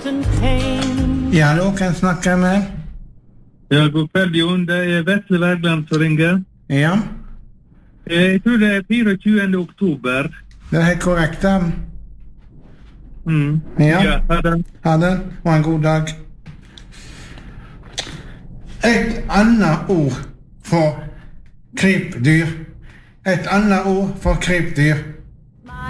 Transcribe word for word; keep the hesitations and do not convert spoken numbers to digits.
and pain. Ja, hallo, kan jeg snakke med? Ja, god kveld, Jon. Det er Vetle Wergeland som ringer. Ja, Jeg tror det er tjuefire oktober. det er helt korrekt. da. Mm. Ja. Ja, ha det. Ha det, og en god dag. Et annet ord for krypdyr. Et annet ord for krypdyr.